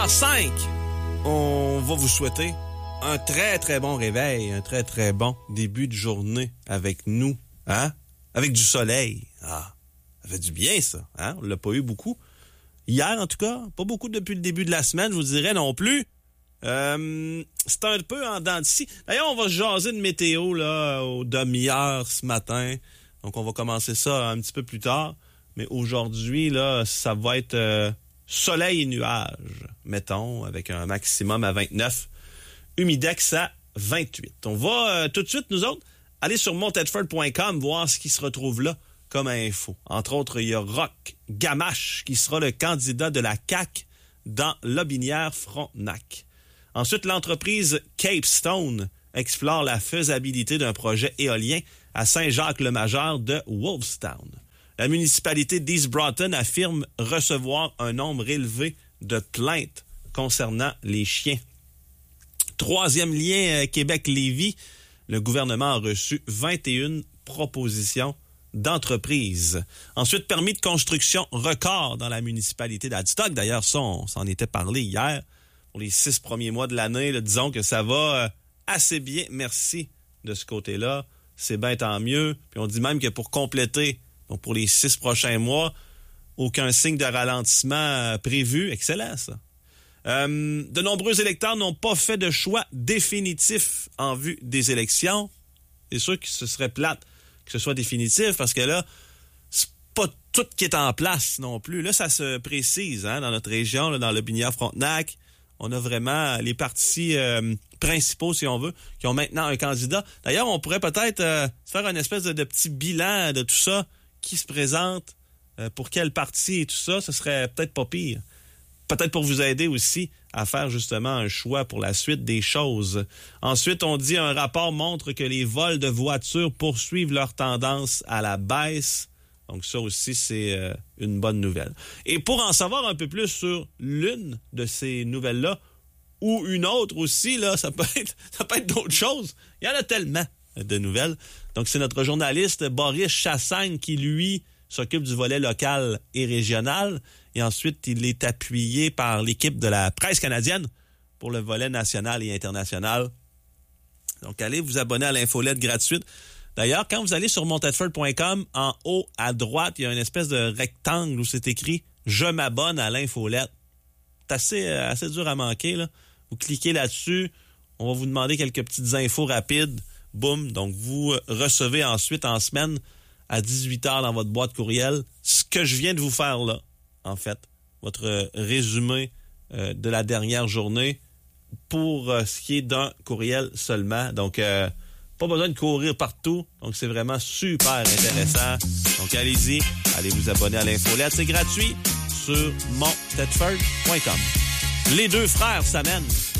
À 5, on va vous souhaiter un très, très bon réveil, un très, très bon début de journée avec nous, hein? Avec du soleil. Ah, ça fait du bien, ça, hein? On l'a pas eu beaucoup. Hier, en tout cas, pas beaucoup depuis le début de la semaine, je vous dirais non plus. C'est un peu en dents de scie. D'ailleurs, on va jaser de météo là aux demi-heures ce matin. Donc, on va commencer ça un petit peu plus tard. Mais aujourd'hui, là, ça va être soleil et nuages, mettons, avec un maximum à 29. Humidex à 28. On va tout de suite, nous autres, aller sur monttedford.com, voir ce qui se retrouve là comme info. Entre autres, il y a Roch Gamache, qui sera le candidat de la CAQ dans Lotbinière-Frontenac. Ensuite, l'entreprise Capestone explore la faisabilité d'un projet éolien à Saint-Jacques-le-Majeur de Wolfstown. La municipalité d'East Broughton affirme recevoir un nombre élevé de plaintes concernant les chiens. Troisième lien Québec-Lévis, le gouvernement a reçu 21 propositions d'entreprises. Ensuite, permis de construction record dans la municipalité d'Adstock. D'ailleurs, ça, on s'en était parlé hier. Pour les 6 premiers mois de l'année, là, disons que ça va assez bien. Merci de ce côté-là. C'est bien, tant mieux. Puis on dit même que pour compléter, donc pour les 6 prochains mois, aucun signe de ralentissement prévu. Excellent, ça. De nombreux électeurs n'ont pas fait de choix définitif en vue des élections. C'est sûr que ce serait plate que ce soit définitif parce que là, c'est pas tout qui est en place non plus. Là, ça se précise hein, dans notre région, là, dans Lotbinière-Frontenac. On a vraiment les partis principaux, si on veut, qui ont maintenant un candidat. D'ailleurs, on pourrait peut-être faire une espèce de petit bilan de tout ça, qui se présente, pour quel parti et tout ça. Ce serait peut-être pas pire. Peut-être pour vous aider aussi à faire justement un choix pour la suite des choses. Ensuite, on dit un rapport montre que les vols de voitures poursuivent leur tendance à la baisse. Donc ça aussi, c'est une bonne nouvelle. Et pour en savoir un peu plus sur l'une de ces nouvelles-là, ou une autre aussi, là, ça peut être d'autres choses. Il y en a tellement de nouvelles. Donc c'est notre journaliste Boris Chassagne qui, lui, s'occupe du volet local et régional. Et ensuite, il est appuyé par l'équipe de la presse canadienne pour le volet national et international. Donc, allez vous abonner à l'infolette gratuite. D'ailleurs, quand vous allez sur monttedford.com, en haut à droite, il y a une espèce de rectangle où c'est écrit « Je m'abonne à l'infolette ». C'est assez dur à manquer, là. Vous cliquez là-dessus, on va vous demander quelques petites infos rapides. Boum! Donc, vous recevez ensuite en semaine à 18h dans votre boîte courriel ce que je viens de vous faire là. En fait, votre résumé de la dernière journée pour ce qui est d'un courriel seulement. Donc, pas besoin de courir partout. Donc, c'est vraiment super intéressant. Donc, allez-y, allez vous abonner à l'infolette. C'est gratuit sur monttedford.com. Les deux frères s'amènent.